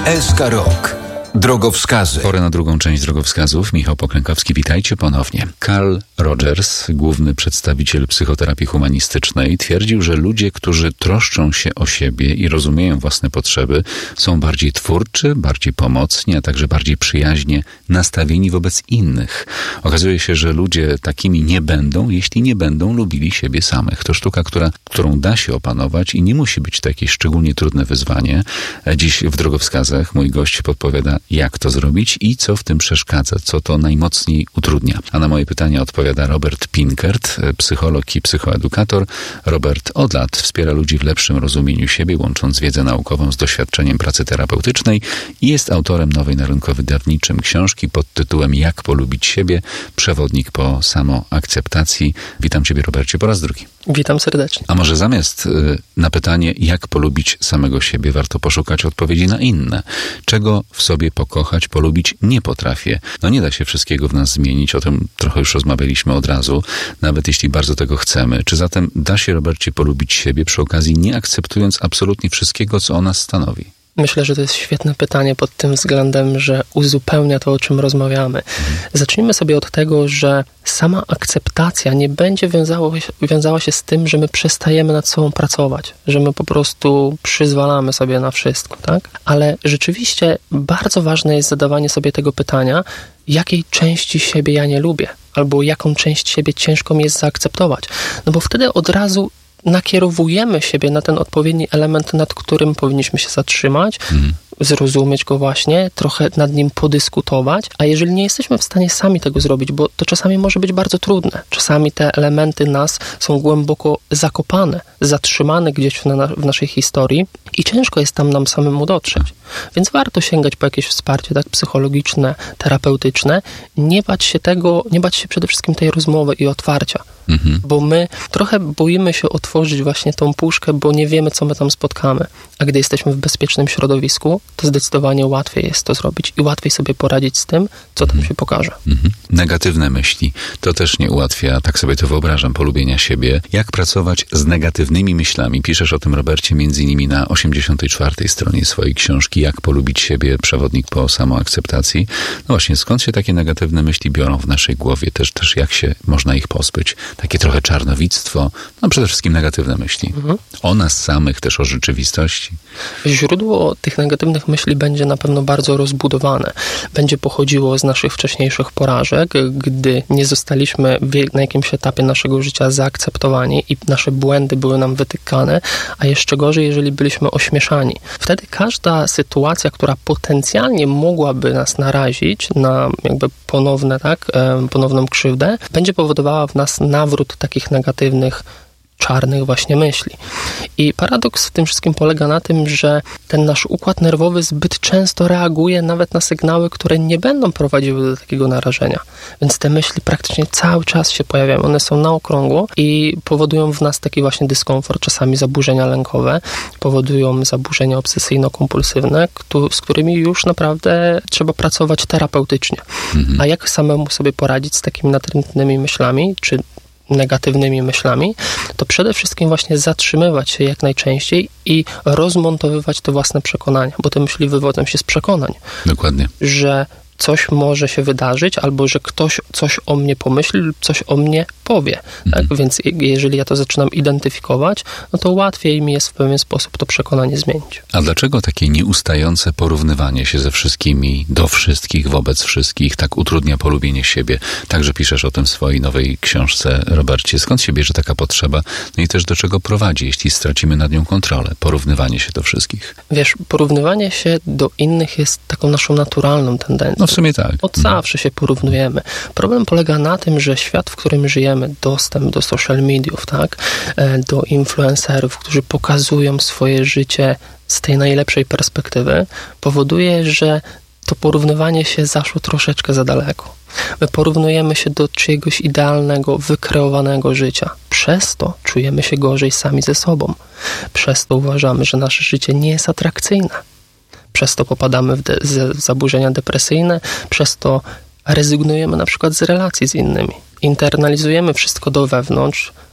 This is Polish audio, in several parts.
SK Rok. Drogowskazy. Pora na drugą część drogowskazów. Michał Poklękowski, witajcie ponownie. Carl Rogers, główny przedstawiciel psychoterapii humanistycznej, twierdził, że ludzie, którzy troszczą się o siebie i rozumieją własne potrzeby, są bardziej twórczy, bardziej pomocni, a także bardziej przyjaźnie nastawieni wobec innych. Okazuje się, że ludzie takimi nie będą, jeśli nie będą lubili siebie samych. To sztuka, którą da się opanować i nie musi być to jakieś szczególnie trudne wyzwanie. Dziś w drogowskazach mój gość podpowiada, jak to zrobić i co w tym przeszkadza, co to najmocniej utrudnia. A na moje pytania odpowiada Robert Pinkert, psycholog i psychoedukator. Robert od lat wspiera ludzi w lepszym rozumieniu siebie, łącząc wiedzę naukową z doświadczeniem pracy terapeutycznej i jest autorem nowej na rynku wydawniczym książki pod tytułem Jak polubić siebie? Przewodnik po samoakceptacji. Witam Ciebie, Robercie, po raz drugi. Witam serdecznie. A może zamiast na pytanie, jak polubić samego siebie, warto poszukać odpowiedzi na inne. Czego w sobie pokochać, polubić nie potrafię. No nie da się wszystkiego w nas zmienić, o tym trochę już rozmawialiśmy od razu, nawet jeśli bardzo tego chcemy. Czy zatem da się, Robercie, polubić siebie przy okazji, nie akceptując absolutnie wszystkiego, co o nas stanowi? Myślę, że to jest świetne pytanie pod tym względem, że uzupełnia to, o czym rozmawiamy. Zacznijmy sobie od tego, że sama akceptacja nie będzie wiązała się z tym, że my przestajemy nad sobą pracować, że my po prostu przyzwalamy sobie na wszystko, tak? Ale rzeczywiście bardzo ważne jest zadawanie sobie tego pytania, jakiej części siebie ja nie lubię, albo jaką część siebie ciężko mi jest zaakceptować. No bo wtedy od razu nakierowujemy siebie na ten odpowiedni element, nad którym powinniśmy się zatrzymać, zrozumieć go właśnie, trochę nad nim podyskutować, a jeżeli nie jesteśmy w stanie sami tego zrobić, bo to czasami może być bardzo trudne, czasami te elementy nas są głęboko zakopane, zatrzymane gdzieś w naszej historii i ciężko jest tam nam samemu dotrzeć. Więc warto sięgać po jakieś wsparcie tak psychologiczne, terapeutyczne, nie bać się przede wszystkim tej rozmowy i otwarcia. Bo my trochę boimy się otworzyć właśnie tą puszkę, bo nie wiemy, co my tam spotkamy. A gdy jesteśmy w bezpiecznym środowisku, to zdecydowanie łatwiej jest to zrobić i łatwiej sobie poradzić z tym, co tam się pokaże. Negatywne myśli. To też nie ułatwia, tak sobie to wyobrażam, polubienia siebie. Jak pracować z negatywnymi myślami? Piszesz o tym, Robercie, między innymi na 84. stronie swojej książki Jak polubić siebie? Przewodnik po samoakceptacji. No właśnie, skąd się takie negatywne myśli biorą w naszej głowie? Też jak się można ich pozbyć? Takie trochę czarnowictwo, no przede wszystkim negatywne myśli. O nas samych, też o rzeczywistości. Źródło tych negatywnych myśli będzie na pewno bardzo rozbudowane. Będzie pochodziło z naszych wcześniejszych porażek, gdy nie zostaliśmy na jakimś etapie naszego życia zaakceptowani i nasze błędy były nam wytykane, a jeszcze gorzej, jeżeli byliśmy ośmieszani. Wtedy każda sytuacja, która potencjalnie mogłaby nas narazić na jakby ponowną krzywdę, będzie powodowała w nas nawrót takich negatywnych, czarnych właśnie myśli. I paradoks w tym wszystkim polega na tym, że ten nasz układ nerwowy zbyt często reaguje nawet na sygnały, które nie będą prowadziły do takiego narażenia. Więc te myśli praktycznie cały czas się pojawiają. One są na okrągło i powodują w nas taki właśnie dyskomfort, czasami zaburzenia lękowe, powodują zaburzenia obsesyjno-kompulsywne, z którymi już naprawdę trzeba pracować terapeutycznie. A jak samemu sobie poradzić z takimi natrętnymi myślami, czy negatywnymi myślami, to przede wszystkim właśnie zatrzymywać się jak najczęściej i rozmontowywać te własne przekonania, bo te myśli wywodzą się z przekonań. Dokładnie. Że coś może się wydarzyć, albo że ktoś coś o mnie pomyśli lub coś o mnie powie. Tak? Więc jeżeli ja to zaczynam identyfikować, no to łatwiej mi jest w pewien sposób to przekonanie zmienić. A dlaczego takie nieustające porównywanie się ze wszystkimi, do wszystkich, wobec wszystkich, tak utrudnia polubienie siebie? Także piszesz o tym w swojej nowej książce, Robercie. Skąd się bierze taka potrzeba? No i też do czego prowadzi, jeśli stracimy nad nią kontrolę? Porównywanie się do wszystkich. Wiesz, porównywanie się do innych jest taką naszą naturalną tendencją. No w sumie tak. Od zawsze się porównujemy. Problem polega na tym, że świat, w którym żyjemy, dostęp do social mediów, tak, do influencerów, którzy pokazują swoje życie z tej najlepszej perspektywy, powoduje, że to porównywanie się zaszło troszeczkę za daleko. My porównujemy się do czyjegoś idealnego, wykreowanego życia. Przez to czujemy się gorzej sami ze sobą. Przez to uważamy, że nasze życie nie jest atrakcyjne. Przez to popadamy w zaburzenia depresyjne, przez to rezygnujemy na przykład z relacji z innymi. Internalizujemy wszystko do wewnątrz,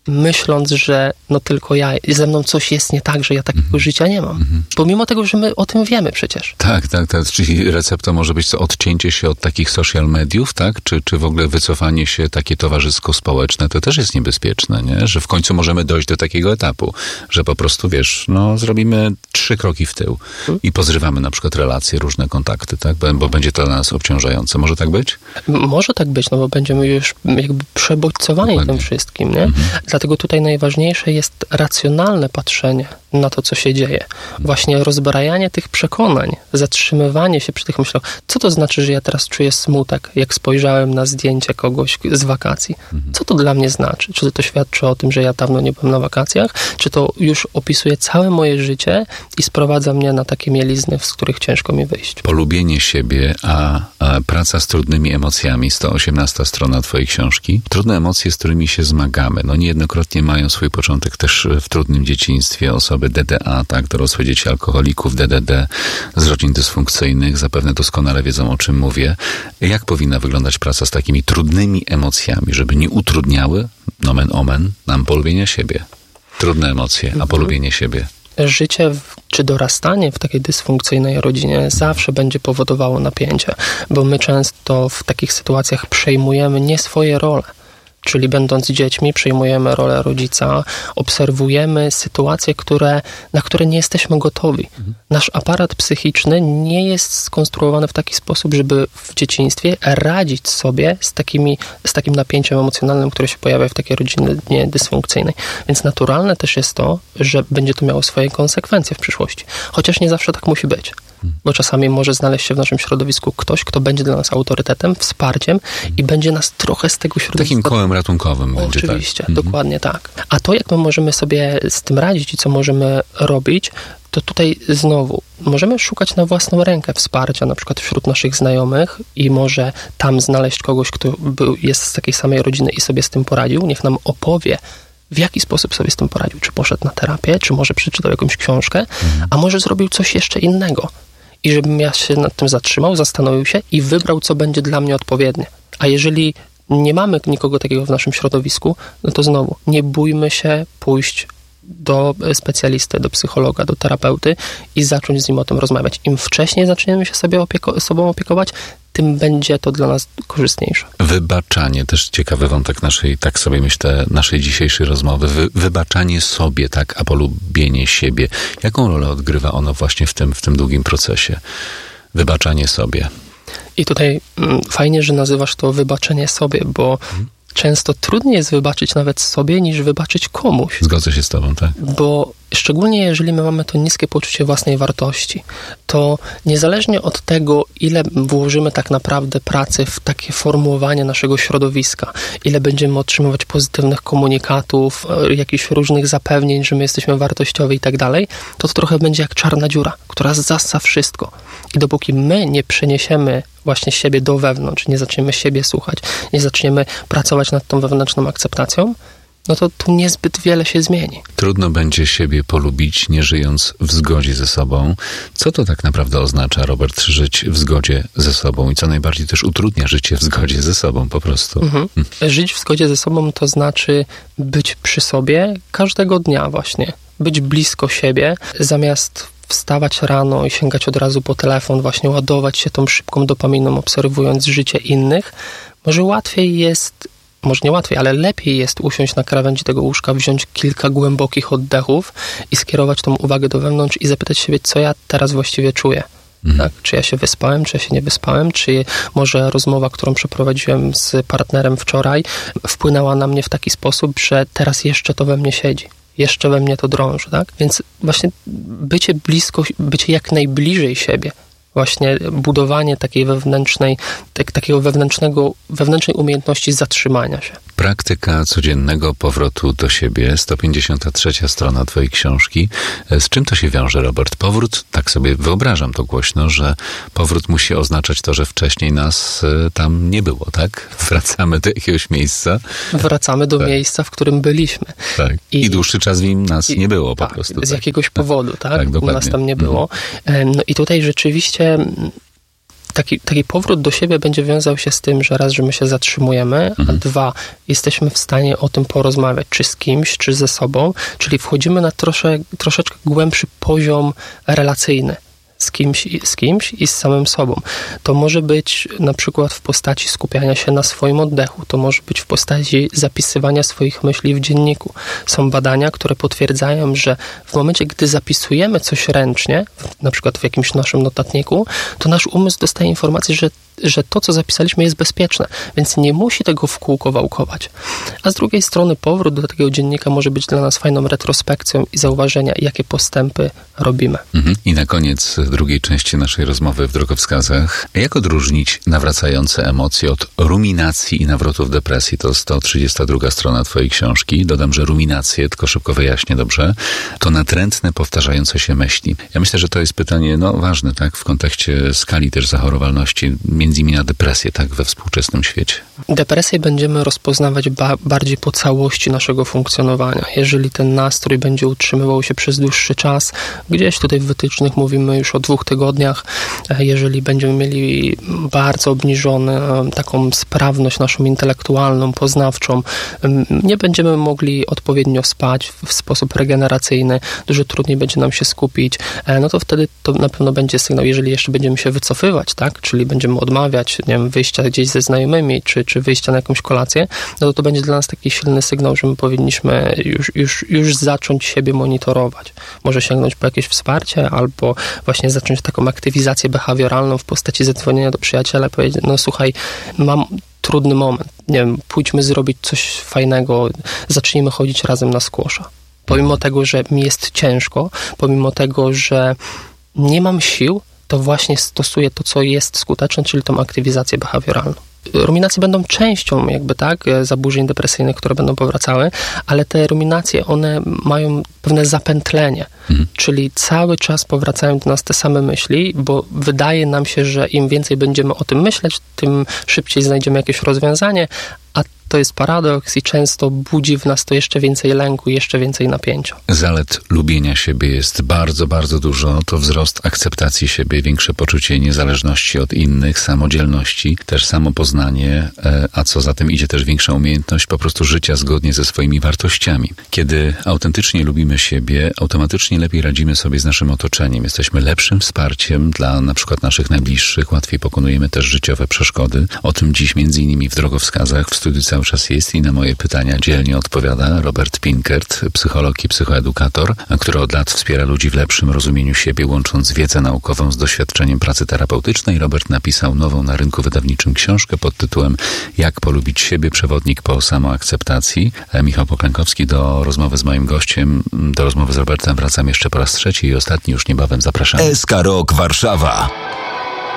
myśląc, że no tylko ja, ze mną coś jest nie tak, że ja takiego życia nie mam. Pomimo tego, że my o tym wiemy przecież. Tak. Czyli receptą może być odcięcie się od takich social mediów, tak? Czy w ogóle wycofanie się takie towarzysko-społeczne, to też jest niebezpieczne, nie? Że w końcu możemy dojść do takiego etapu, że po prostu, wiesz, no zrobimy 3 kroki w tył i pozrywamy na przykład relacje, różne kontakty, tak? Bo będzie to dla nas obciążające. Może tak być? Może tak być, no bo będziemy już jakby przebodźcowani tym wszystkim, nie? Dlatego tutaj najważniejsze jest racjonalne patrzenie na to, co się dzieje. Właśnie rozbrajanie tych przekonań, zatrzymywanie się przy tych myślach. Co to znaczy, że ja teraz czuję smutek, jak spojrzałem na zdjęcie kogoś z wakacji? Co to dla mnie znaczy? Czy to świadczy o tym, że ja dawno nie byłem na wakacjach? Czy to już opisuje całe moje życie i sprowadza mnie na takie mielizny, z których ciężko mi wyjść? Polubienie siebie, a praca z trudnymi emocjami, 118 strona twojej książki. Trudne emocje, z którymi się zmagamy. No niejednokrotnie mają swój początek też w trudnym dzieciństwie. Osoby DDA, tak, dorosłe dzieci alkoholików, DDD, z rodzin dysfunkcyjnych, zapewne doskonale wiedzą, o czym mówię. Jak powinna wyglądać praca z takimi trudnymi emocjami, żeby nie utrudniały, nomen omen, nam polubienia siebie? Trudne emocje, a polubienie siebie. Życie czy dorastanie w takiej dysfunkcyjnej rodzinie zawsze będzie powodowało napięcie, bo my często w takich sytuacjach przejmujemy nie swoje role. Czyli będąc dziećmi przejmujemy rolę rodzica, obserwujemy sytuacje, na które nie jesteśmy gotowi. Nasz aparat psychiczny nie jest skonstruowany w taki sposób, żeby w dzieciństwie radzić sobie z takim napięciem emocjonalnym, które się pojawia w takiej rodzinie dysfunkcyjnej. Więc naturalne też jest to, że będzie to miało swoje konsekwencje w przyszłości. Chociaż nie zawsze tak musi być. Bo czasami może znaleźć się w naszym środowisku ktoś, kto będzie dla nas autorytetem, wsparciem i będzie nas trochę z tego środowiska... Takim kołem ratunkowym będzie, tak? Oczywiście, dokładnie tak. A to, jak my możemy sobie z tym radzić i co możemy robić, to tutaj znowu możemy szukać na własną rękę wsparcia, na przykład wśród naszych znajomych i może tam znaleźć kogoś, kto jest z takiej samej rodziny i sobie z tym poradził. Niech nam opowie, w jaki sposób sobie z tym poradził. Czy poszedł na terapię, czy może przeczytał jakąś książkę, a może zrobił coś jeszcze innego. I żebym ja się nad tym zatrzymał, zastanowił się i wybrał, co będzie dla mnie odpowiednie. A jeżeli nie mamy nikogo takiego w naszym środowisku, no to znowu, nie bójmy się pójść do specjalisty, do psychologa, do terapeuty i zacząć z nim o tym rozmawiać. Im wcześniej zaczniemy się sobą opiekować, tym będzie to dla nas korzystniejsze. Wybaczanie, też ciekawy wątek tak sobie myślę, naszej dzisiejszej rozmowy. Wybaczanie sobie, tak, a polubienie siebie. Jaką rolę odgrywa ono właśnie w tym długim procesie? Wybaczanie sobie. I tutaj fajnie, że nazywasz to wybaczenie sobie, bo często trudniej jest wybaczyć nawet sobie, niż wybaczyć komuś. Zgodzę się z tobą, tak. Bo szczególnie jeżeli my mamy to niskie poczucie własnej wartości, to niezależnie od tego, ile włożymy tak naprawdę pracy w takie formułowanie naszego środowiska, ile będziemy otrzymywać pozytywnych komunikatów, jakichś różnych zapewnień, że my jesteśmy wartościowi i tak dalej, to trochę będzie jak czarna dziura, która zassa wszystko. I dopóki my nie przeniesiemy właśnie siebie do wewnątrz, nie zaczniemy siebie słuchać, nie zaczniemy pracować nad tą wewnętrzną akceptacją, no to tu niezbyt wiele się zmieni. Trudno będzie siebie polubić, nie żyjąc w zgodzie ze sobą. Co to tak naprawdę oznacza, Robert, żyć w zgodzie ze sobą i co najbardziej też utrudnia życie w zgodzie ze sobą po prostu? Żyć w zgodzie ze sobą to znaczy być przy sobie każdego dnia właśnie. Być blisko siebie, zamiast wstawać rano i sięgać od razu po telefon, właśnie ładować się tą szybką dopaminą, obserwując życie innych. Może nie łatwiej, ale lepiej jest usiąść na krawędzi tego łóżka, wziąć kilka głębokich oddechów i skierować tą uwagę do wewnątrz i zapytać siebie, co ja teraz właściwie czuję. Tak? Czy ja się wyspałem, czy ja się nie wyspałem, czy może rozmowa, którą przeprowadziłem z partnerem wczoraj, wpłynęła na mnie w taki sposób, że teraz jeszcze to we mnie siedzi. Jeszcze we mnie to drąży, tak? Więc właśnie bycie blisko, bycie jak najbliżej siebie, właśnie budowanie takiej wewnętrznej umiejętności zatrzymania się. Praktyka codziennego powrotu do siebie, 153 strona twojej książki. Z czym to się wiąże, Robert? Powrót, tak sobie wyobrażam to głośno, że powrót musi oznaczać to, że wcześniej nas tam nie było, tak? Wracamy do jakiegoś miejsca. Wracamy do miejsca, w którym byliśmy. Tak. I dłuższy czas w nim nas nie było po tak, prostu. Z jakiegoś powodu, tak? Tak, dokładnie. Nas tam nie było. No i tutaj rzeczywiście taki powrót do siebie będzie wiązał się z tym, że raz, że my się zatrzymujemy, a dwa, jesteśmy w stanie o tym porozmawiać, czy z kimś, czy ze sobą, czyli wchodzimy na troszeczkę głębszy poziom relacyjny. Z kimś i z samym sobą. To może być na przykład w postaci skupiania się na swoim oddechu, to może być w postaci zapisywania swoich myśli w dzienniku. Są badania, które potwierdzają, że w momencie, gdy zapisujemy coś ręcznie, na przykład w jakimś naszym notatniku, to nasz umysł dostaje informację, że to, co zapisaliśmy, jest bezpieczne, więc nie musi tego w kółko wałkować. A z drugiej strony powrót do takiego dziennika może być dla nas fajną retrospekcją i zauważenia, jakie postępy robimy. I na koniec drugiej części naszej rozmowy w drogowskazach. Jak odróżnić nawracające emocje od ruminacji i nawrotów depresji? To 132 strona twojej książki. Dodam, że ruminacje, tylko szybko wyjaśnię dobrze, to natrętne, powtarzające się myśli. Ja myślę, że to jest pytanie ważne, tak, w kontekście skali też zachorowalności, między innymi na depresję, tak, we współczesnym świecie. Depresję będziemy rozpoznawać bardziej po całości naszego funkcjonowania. Jeżeli ten nastrój będzie utrzymywał się przez dłuższy czas, gdzieś tutaj w wytycznych mówimy już o 2 tygodniach, jeżeli będziemy mieli bardzo obniżoną taką sprawność naszą intelektualną, poznawczą, nie będziemy mogli odpowiednio spać w sposób regeneracyjny, dużo trudniej będzie nam się skupić, no to wtedy to na pewno będzie sygnał, jeżeli jeszcze będziemy się wycofywać, tak, czyli będziemy odmawiać, nie wiem, wyjścia gdzieś ze znajomymi, czy wyjścia na jakąś kolację, no to będzie dla nas taki silny sygnał, że my powinniśmy już zacząć siebie monitorować. Może sięgnąć po jakieś wsparcie, albo właśnie zacząć taką aktywizację behawioralną w postaci zadzwonienia do przyjaciela i powiedzieć, no słuchaj, mam trudny moment, nie wiem, pójdźmy zrobić coś fajnego, zacznijmy chodzić razem na squasha. Pomimo tego, że mi jest ciężko, pomimo tego, że nie mam sił, to właśnie stosuję to, co jest skuteczne, czyli tą aktywizację behawioralną. Ruminacje będą częścią zaburzeń depresyjnych, które będą powracały, ale te ruminacje, one mają pewne zapętlenie, czyli cały czas powracają do nas te same myśli, bo wydaje nam się, że im więcej będziemy o tym myśleć, tym szybciej znajdziemy jakieś rozwiązanie, a to jest paradoks i często budzi w nas to jeszcze więcej lęku, jeszcze więcej napięcia. Zalet lubienia siebie jest bardzo, bardzo dużo. To wzrost akceptacji siebie, większe poczucie niezależności od innych, samodzielności, też samopoznanie, a co za tym idzie też większa umiejętność po prostu życia zgodnie ze swoimi wartościami. Kiedy autentycznie lubimy siebie, automatycznie lepiej radzimy sobie z naszym otoczeniem. Jesteśmy lepszym wsparciem dla na przykład naszych najbliższych, łatwiej pokonujemy też życiowe przeszkody. O tym dziś między innymi w drogowskazach w studiu cały czas jest i na moje pytania dzielnie odpowiada Robert Pinkert, psycholog i psychoedukator, który od lat wspiera ludzi w lepszym rozumieniu siebie, łącząc wiedzę naukową z doświadczeniem pracy terapeutycznej. Robert napisał nową na rynku wydawniczym książkę pod tytułem Jak polubić siebie, przewodnik po samoakceptacji. Michał Poklękowski, do rozmowy z moim gościem, do rozmowy z Robertem wracam jeszcze po raz trzeci i ostatni, już niebawem zapraszam. SK Rok Warszawa.